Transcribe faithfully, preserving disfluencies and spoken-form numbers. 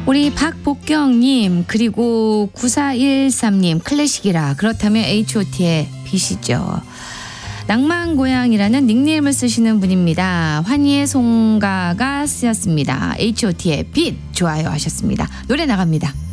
우리 박복경님 그리고 구사일삼님 클래식이라 그렇다면 에이치 오 티의 빛이죠. 낭만고양이라는 닉네임을 쓰시는 분입니다. 환희의 송가가 쓰였습니다. 에이치 오 티의 빛 좋아요 하셨습니다. 노래 나갑니다.